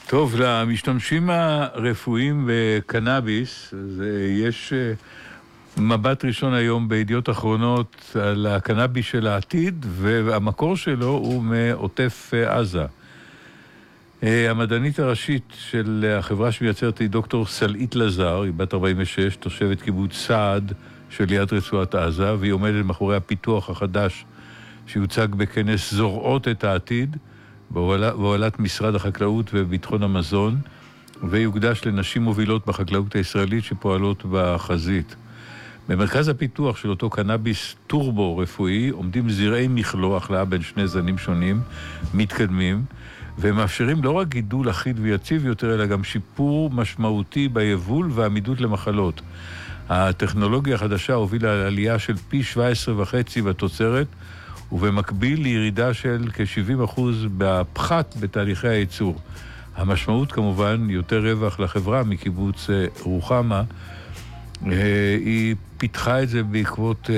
טוב, למשתמשים הרפואיים בקנאביס, יש מבט ראשון היום בידיעות אחרונות על הקנאביס של העתיד, והמקור שלו הוא מעוטף עזה. המדענית הראשית של החברה שמייצרת היא דוקטור סלעית לזר, היא בת 46, תושבת קיבוץ סעד של ליד רצועת עזה, והיא עומדת מאחורי הפיתוח החדש שיוצג בכנס זורעות את העתיד, בהובלת משרד החקלאות וביטחון המזון, ויוקדש לנשים מובילות בחקלאות הישראלית שפועלות בחזית. במרכז הפיתוח של אותו קנאביס טורבו רפואי עומדים זרעי מכלוא, החלאה בין שני זנים שונים, מתקדמים, ומאפשרים לא רק גידול אחיד ויציב יותר, אלא גם שיפור משמעותי ביבול ועמידות למחלות. הטכנולוגיה החדשה הובילה לעלייה של פי 17.5 בתוצרת, ובמקביל לירידה של כ-70% בפחת בתהליכי הייצור. המשמעות כמובן יותר רווח לחברה מקיבוץ רוחמה. היא פיתחה את זה בעקבות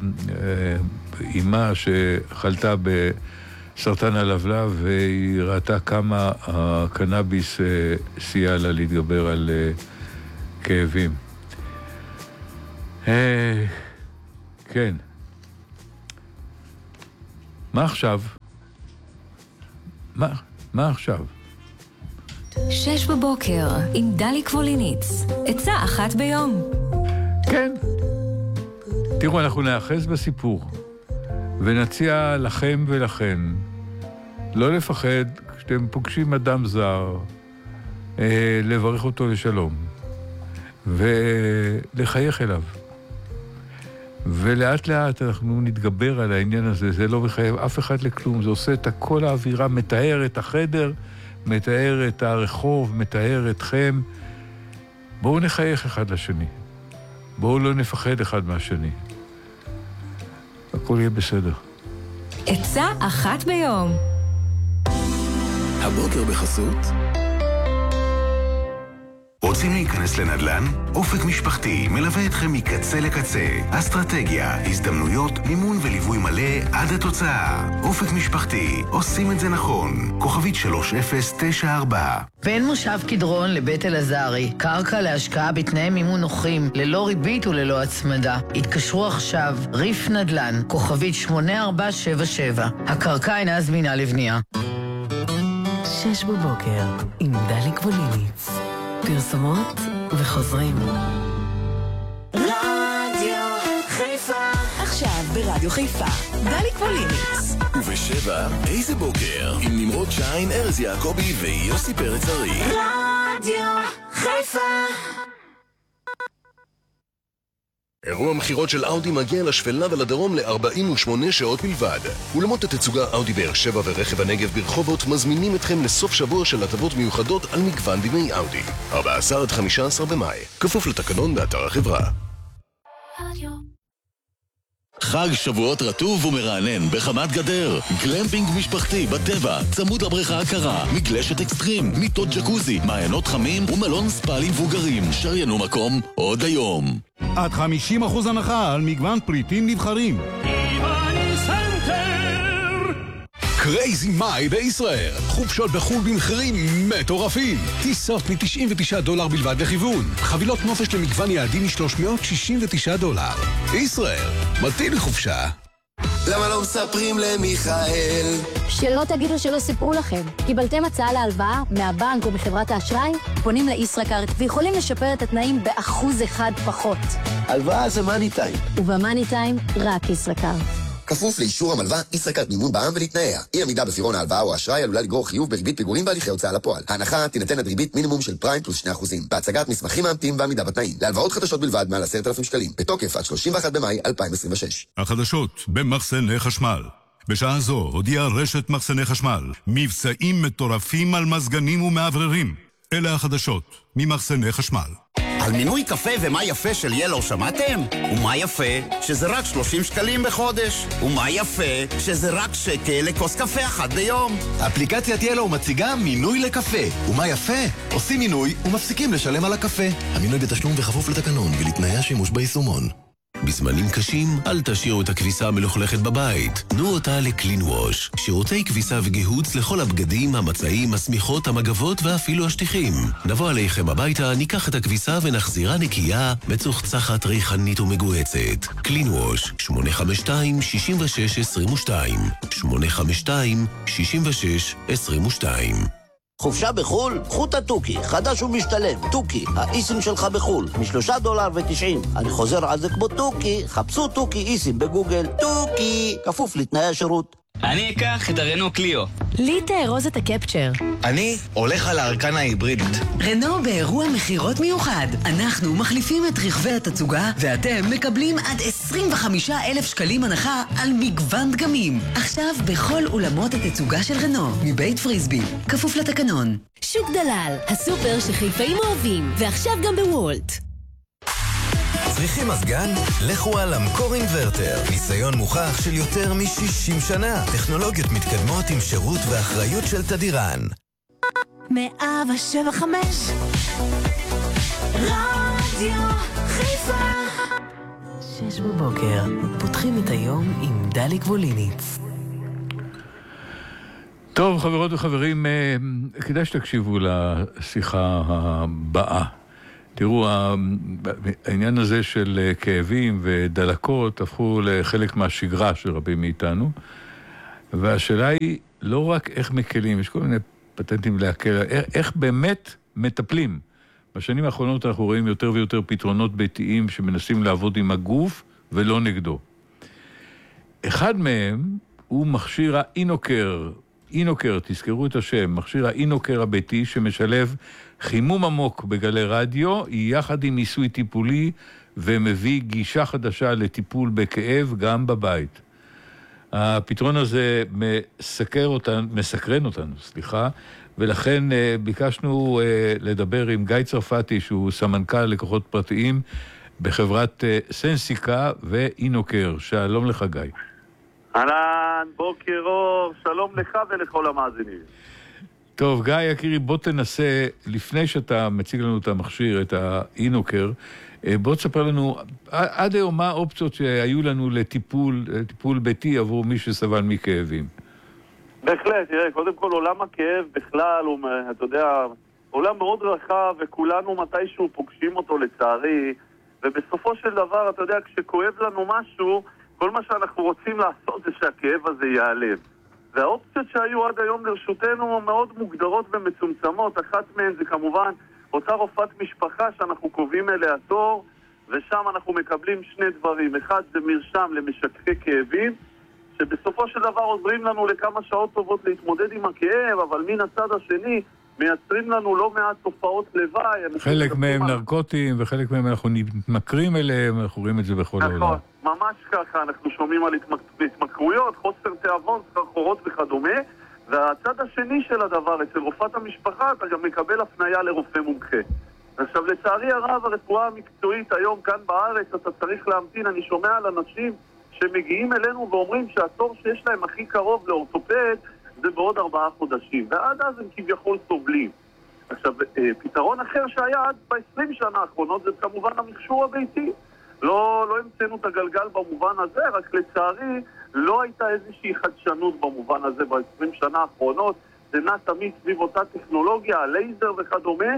אימה שחלתה בסרטן הלבלב, והיא ראתה כמה הקנאביס סייע לה להתגבר על כאבים. כן. מה עכשיו? מה עכשיו? 6 בבוקר עם דלי קבוליניץ. עצה אחת ביום. כן. תראו, אנחנו נאחז בסיפור ונציע לכם ולכן לא לפחד כשאתם פוגשים אדם זר, לברך אותו לשלום ולחייך אליו. ולאט לאט אנחנו נתגבר על העניין הזה, זה לא מחייב אף אחד לכלום, זה עושה את כל האווירה, מתאר את החדר, מתאר את הרחוב, מתאר אתכם. בואו נחייך אחד לשני, בואו לא נפחד אחד מהשני, הכל יהיה בסדר. עצה אחת ביום. הבוקר בחסות. רוצים להיכנס לנדל"ן? אופק משפחתי מלווה אתכם מקצה לקצה. אסטרטגיה, הזדמנויות, מימון וליווי מלא עד התוצאה. אופק משפחתי, עושים את זה נכון. כוכבית 3094. בין מושב קדרון לבית אלעזרי, קרקע להשקעה בתנאי מימון נוחים, ללא ריבית וללא הצמדה. התקשרו עכשיו, ריף נדל"ן, כוכבית 8477. הקרקע אינה זמינה לבנייה. 6 בבוקר עם דלי קבוליניץ. פרסומות וחוזרים. רדיו חיפה. עכשיו ברדיו חיפה, דלי קבוליניץ. ובשבע, איזה בוקר עם נמרוד שיין, ארז יעקבי ויוסי פרץ ארי. רדיו חיפה. אירוע המחירות של אאודי מגיע לשפלה ולדרום ל-48 שעות בלבד. אולמות התצוגה אאודי באר שבע ורכב הנגב ברחובות מזמינים אתכם לסוף שבוע של הטבות מיוחדות על מגוון בימי אאודי. 14 עד 15 במאי. כפוף לתקנון באתר החברה. חג שבועות רטוב ומרענן בחמת גדר. גלמפינג משפחתי בטבע, צמוד לבריכה הקרה, מגלשת אקסטרים, מיטות ג'קוזי, מעיינות חמים ומלון ספא למבוגרים. שריינו מקום עוד היום. עד 50% הנחה על מגוון פריטים נבחרים. קרייזי מאי בישראל. חופשות בחול במחירים מטורפים. טיסות $99 בלבד לכיוון. חבילות נופש למגוון יעדים $369. ישראל, מתאים לחופשה. למה לא מספרים למיכאל? שלא תגידו שלא סיפרו לכם. קיבלתם הצעה להלוואה מהבנק או מחברת האשראי? פונים לישראכרט ויכולים לשפר את התנאים ב1% פחות. הלוואה זה מאני טיים. ובמאני טיים רק ישראכרט. כפוף לאישור המלווה, ישראכרט מימון בע"מ ולתנאיה. אי עמידה בפירעון ההלוואה או האשראי עלולה לגרור חיוב בריבית פיגורים בהליכי הוצאה לפועל. ההנחה תינתן עד ריבית מינימום של פריים פלוס 2%. בהצגת מסמכים מאמתים ועמידה בתנאים. להלוואות חדשות בלבד מעל 10,000 שקלים. בתוקף עד 31 במאי 2026. החדשות במחסני חשמל. בשעה זו הודיעה רשת מחסני חשמל מבצעים מטורפים על מזגנים ומעבררים. אלה החדשות ממחסני חשמל. על מינוי קפה ומה יפה של ילו שמעתם? ומה יפה שזה רק 30 שקלים בחודש? ומה יפה שזה רק שקל לכוס קפה אחת ביום? אפליקציית ילו מציגה מינוי לקפה. ומה יפה? עושים מינוי ומפסיקים לשלם על הקפה. המינוי בתשלום וכפוף לתקנון ולתנאי השימוש ביישומון. בזמנים קשים, אל תשאירו את הכביסה המלוכלכת בבית. תנו אותה לקלין ווש. שירותי כביסה וגיהוץ לכל הבגדים, המצעים, השמיכות, המגבות ואפילו השטיחים. נבוא עליכם הביתה, ניקח את הכביסה ונחזירה נקייה, מצוחצחת, ריחנית ומגועצת. קלין ווש, 852-6622. 852-6622. חופשה בחול? קחו את התוכי, חדש ומשתלם. תוכי, האיסים שלך בחול, $3.90. אני חוזר על זה כמו תוכי, חפשו תוכי איסים בגוגל. תוכי, כפוף לתנאי השירות. אני אקח את הרנו קליו. לי תארוז את הקפצ'ר. אני הולך על הארקן ההיברידית. רנו באירוע מחירות מיוחד. אנחנו מחליפים את רכבי התצוגה, ואתם מקבלים עד 25,000 שקלים הנחה על מגוון דגמים. עכשיו בכל אולמות התצוגה של רנו, מבית פריסבי, כפוף לתקנון. שוק דלל, הסופר שחיפאים אוהבים, ועכשיו גם בוולט. צריכים מזגן? לכו על אמקור אינברטר. ניסיון מוכח של יותר מ-60 שנה. טכנולוגיות מתקדמות עם שירות ואחריות של תדירן. 175 רדיו חיפה. 6 בבוקר, פותחים את היום עם דליק ווליניץ. טוב, חברות וחברים, כדאי שתקשיבו לשיחה הבאה. תראו, העניין הזה של כאבים ודלקות הפכו לחלק מהשגרה של רבים מאיתנו, והשאלה היא לא רק איך מקלים, יש כל מיני פטנטים להקל, איך באמת מטפלים. בשנים האחרונות אנחנו רואים יותר ויותר פתרונות ביתיים שמנסים לעבוד עם הגוף ולא נגדו. אחד מהם הוא מכשיר האינוקר, תזכרו את השם, מכשיר האינוקר הביתי שמשלב חימום עמוק בגלי רדיו, יחד עם ניסוי טיפולי ומביא גישה חדשה לטיפול בכאב גם בבית. הפתרון הזה מסקרן אותנו, ולכן ביקשנו לדבר עם גיא צרפתי, שהוא סמנכ"ל לקוחות פרטיים בחברת סנסיקה ואינוקר. שלום לך גיא. אהלן, בוקר אור, שלום לך ולכל המאזינים. טוב, גיא, יקירי, בוא תנסה, לפני שאתה מציג לנו את המכשיר, את האינוקר, בוא תספר לנו, עד היום מה האופציות שהיו לנו לטיפול ביתי עבור מי שסבל מכאבים? בהחלט, תראה, קודם כל עולם הכאב בכלל, אתה יודע, עולם מאוד רחב, וכולנו מתישהו פוגשים אותו לצערי, ובסופו של דבר, אתה יודע, כשכואב לנו משהו, כל מה שאנחנו רוצים לעשות זה שהכאב הזה ייעלם. והאופציות שהיו עד היום לרשותנו מאוד מוגדרות ומצומצמות. אחת מהן זה כמובן אותה רופאת משפחה שאנחנו קובעים אליה תור, ושם אנחנו מקבלים שני דברים. אחד זה מרשם למשככי כאבים, שבסופו של דבר עוזרים לנו לכמה שעות טובות להתמודד עם הכאב, אבל מן הצד השני מייצרים לנו לא מעט תופעות לוואי. חלק מהם נרקוטיים וחלק מהם אנחנו נתמכרים אליהם, אנחנו רואים את זה בכל העולם. נכון, ממש ככה, אנחנו שומעים על התמכרויות, חוסר תיאבון, סחרחורות וכדומה, והצד השני של הדבר, אצל רופאת המשפחה, אתה גם מקבל הפניה לרופא מומחה. עכשיו, לצערי הרב, הרפואה המקצועית היום כאן בארץ, אתה צריך להמתין, אני שומע על אנשים שמגיעים אלינו ואומרים שהתור שיש להם הכי קרוב לאורתופד זה בעוד 4 חודשים, ועד אז הם כביכול סובלים. עכשיו, פתרון אחר שהיה עד ב-20 שנה האחרונות זה כמובן המכשור הביתי. לא המצאנו את הגלגל במובן הזה, רק לצערי לא הייתה איזושהי חדשנות במובן הזה ב-20 שנה האחרונות. זה נע תמיד סביב אותה טכנולוגיה, הלייזר וכדומה,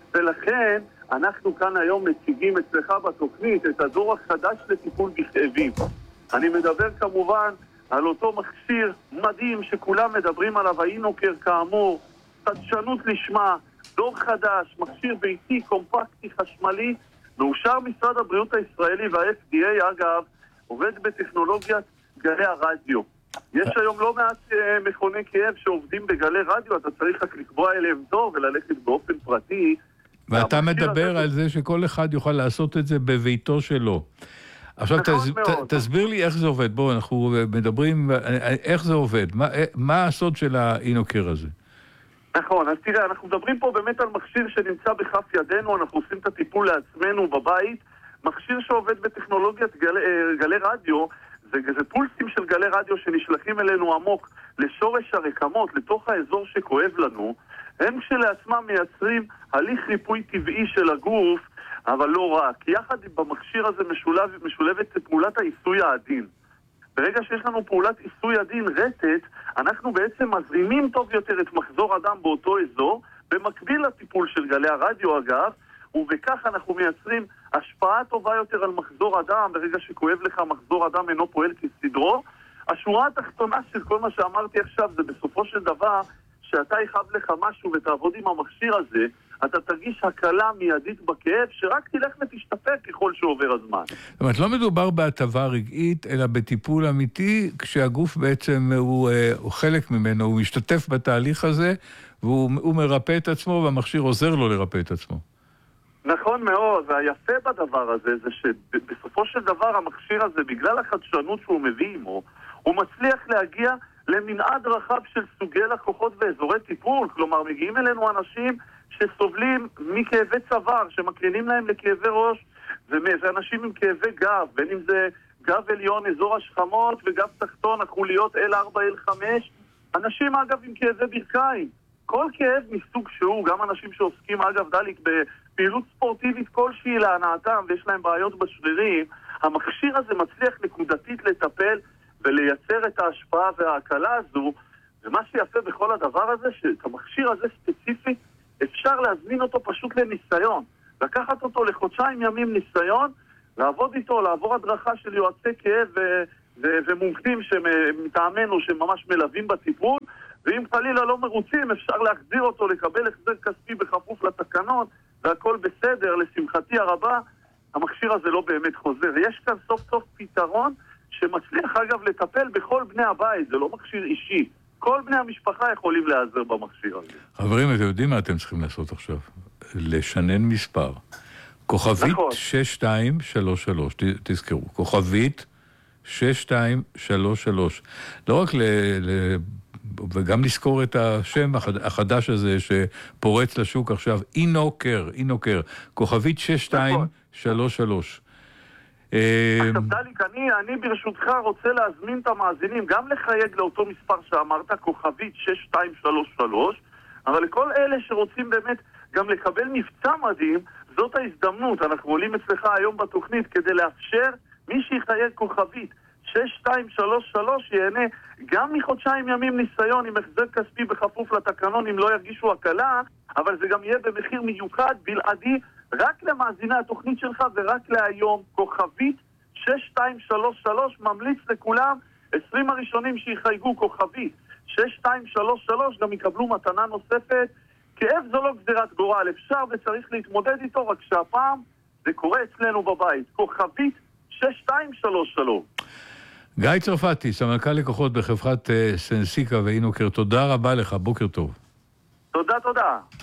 ולכן אנחנו כאן היום מציגים אצלך בתוכנית את הדור החדש לטיפול בכאבים. אני מדבר כמובן על אותו מכשיר מדהים שכולם מדברים עליו, האינוקר כאמור, חדשנות לשמה, דור חדש, מכשיר ביתי, קומפקטי, חשמלי, מאושר משרד הבריאות הישראלי וה-FDA, אגב, עובד בטכנולוגיית גלי הרדיו. יש היום לא מעט מכוני כאב שעובדים בגלי רדיו, אתה צריך רק לקבוע אליהם תור וללכת באופן פרטי. ואתה מדבר על זה שכל אחד יוכל לעשות את זה בביתו שלו. עכשיו תסביר לי איך זה עובד. בואו, אנחנו מדברים, איך זה עובד? מה הסוד של האינוקר הזה? נכון, אז תראה, אנחנו מדברים פה באמת על מכשיר שנמצא בכף ידינו, אנחנו עושים את הטיפול לעצמנו בבית, מכשיר שעובד בטכנולוגיית גלי רדיו, זה פולסים של גלי רדיו שנשלחים אלינו עמוק לשורש הרקמות, לתוך האזור שכואב לנו, הם כשלעצמם מייצרים הליך ריפוי טבעי של הגוף, אבל לא רק, כי יחד במכשיר הזה משולבת פעולת העיסוי העדין. ברגע שיש לנו פעולת עיסוי עדין רטט, אנחנו בעצם מזרימים טוב יותר את מחזור הדם באותו אזור, במקביל לטיפול של גלי הרדיו אגב, ובכך אנחנו מייצרים השפעה טובה יותר על מחזור הדם. ברגע שכואב לך מחזור הדם אינו פועל כסדרו. השורה התחתונה של כל מה שאמרתי עכשיו זה בסופו של דבר שאתה יכאב לך משהו ותעבוד עם המכשיר הזה, אתה תרגיש הקלה מיידית בכאב שרק תלך ותשתפק ככל שעובר הזמן. זאת אומרת, לא מדובר בהטבה רגעית, אלא בטיפול אמיתי, כשהגוף בעצם הוא חלק ממנו, הוא משתתף בתהליך הזה, והוא מרפא את עצמו, והמכשיר עוזר לו לרפא את עצמו. נכון מאוד, והיפה בדבר הזה זה שבסופו של דבר המכשיר הזה, בגלל החדשנות שהוא מביא עמו, הוא מצליח להגיע למנעד רחב של סוגי לקוחות ואזורי טיפול. כלומר, מגיעים אלינו אנשים שסובלים מכאבי צוואר, שמקרינים להם לכאבי ראש, ואנשים עם כאבי גב, בין אם זה גב עליון, אזור השכמות, וגב תחתון, החוליות L4, L5, אנשים אגב עם כאבי ברכיים. כל כאב מסוג שהוא, גם אנשים שעוסקים אגב דליק בפעילות ספורטיבית כלשהי להנאתם ויש להם בעיות בשרירים, המכשיר הזה מצליח נקודתית לטפל ולייצר את ההשפעה וההקלה הזו. ומה שיפה בכל הדבר הזה, שאת המכשיר הזה ספציפית אפשר להזמין אותו פשוט לניסיון, לקחת אותו לחודשיים ימים ניסיון, לעבוד איתו, לעבור הדרכה של יועצי כאב ומומחים שמטעמנו שממש מלווים בטיפול, ואם חלילה לא מרוצים אפשר להחזיר אותו, לקבל החזר כספי בכפוף לתקנות והכל בסדר. לשמחתי הרבה המכשיר הזה לא באמת חוזר. יש כאן סוף סוף פתרון שמצליח אגב לטפל בכל בני הבית, זה לא מכשיר אישי, כל בני המשפחה יכולים להיעזר במכשיר הזה. חברים, אתם יודעים מה אתם צריכים לעשות עכשיו? לשנן מספר. כוכבית 6233, תזכרו, כוכבית 6233. לא רק וגם לזכור את השם החדש הזה שפורץ לשוק עכשיו, אינוקר, כוכבית 6233. עכשיו דליק, אני ברשותך רוצה להזמין את המאזינים גם לחייג לאותו מספר שאמרת, כוכבית 6233, אבל לכל אלה שרוצים באמת גם לקבל מבצע מדהים, זאת ההזדמנות. אנחנו עולים אצלך היום בתוכנית כדי לאפשר מי שיחייג כוכבית 6233 ייהנה גם מחודשיים ימים ניסיון עם החזר כספי בכפוף לתקנון אם לא ירגישו הקלה, אבל זה גם יהיה במחיר מיוחד בלעדי רק למאזיני התוכנית שלך ורק להיום. כוכבית 6233 ממליץ לכולם, 20 הראשונים שיחייגו כוכבית 6233 גם יקבלו מתנה נוספת. כאב זו לא גזירת גורל, אפשר וצריך להתמודד איתו, רק שהפעם זה קורה אצלנו בבית. כוכבית 6233. גיא צרפתי, סמנכ"ל לקוחות בחברת סנסיקה ואינוקר, תודה רבה לך, בוקר טוב. תודה.